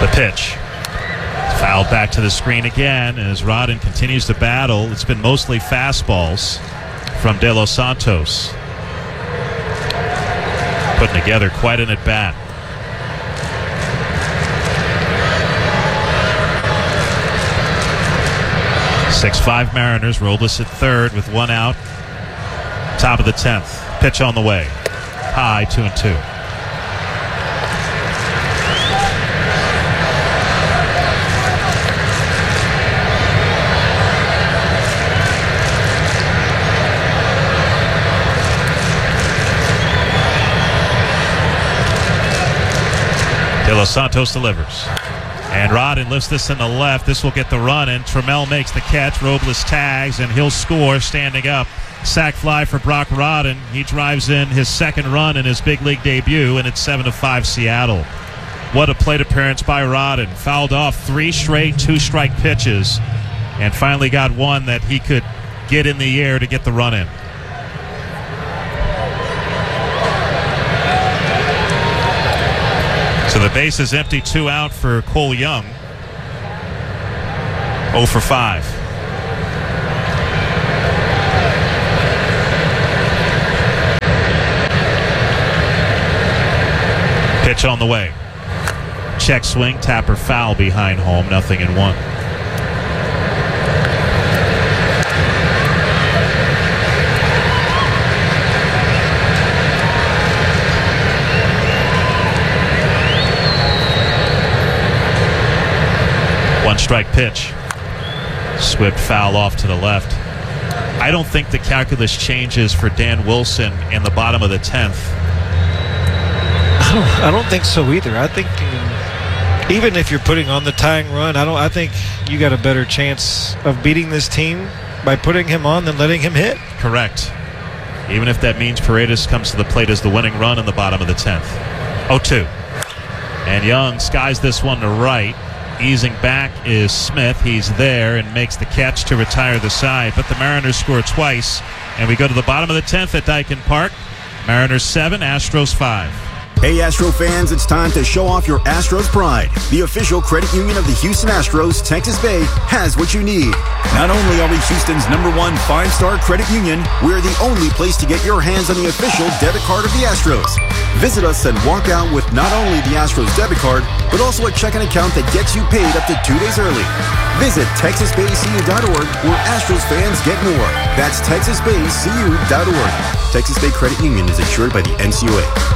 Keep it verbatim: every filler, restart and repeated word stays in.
The pitch. Fouled back to the screen again, and as Rodden continues to battle, it's been mostly fastballs from De Los Santos. Putting together quite an at-bat. six five Mariners, Robles at third with one out. Top of the tenth. Pitch on the way. High, two and two. De Los Santos delivers. And Rodden lifts this in the left. This will get the run, and Trammell makes the catch. Robles tags, and he'll score standing up. Sac fly for Brock Rodden. He drives in his second run in his big league debut, and it's seven to five Seattle. What a plate appearance by Rodden. Fouled off three straight two-strike pitches, and finally got one that he could get in the air to get the run in. So the base is empty, two out for Cole Young. oh for five. Pitch on the way. Check swing, Tapper foul behind home, nothing in one. One strike pitch. Swift foul off to the left. I don't think the calculus changes for Dan Wilson in the bottom of the tenth. I don't, I don't think so either. I think um, even if you're putting on the tying run, I don't. I think you got a better chance of beating this team by putting him on than letting him hit. Correct. Even if that means Paredes comes to the plate as the winning run in the bottom of the tenth. oh two. And Young skies this one to right. Easing back is Smith. He's there and makes the catch to retire the side. But the Mariners score twice, and we go to the bottom of the tenth at Daikin Park. Mariners seven, Astros five. Hey Astro fans, it's time to show off your Astros pride. The official credit union of the Houston Astros, Texas Bay, has what you need. Not only are we Houston's number one five-star credit union, we're the only place to get your hands on the official debit card of the Astros. Visit us and walk out with not only the Astros debit card, but also a checking account that gets you paid up to two days early. Visit texas bay c u dot org where Astros fans get more. That's texas bay c u dot org. Texas Bay Credit Union is insured by the N C U A.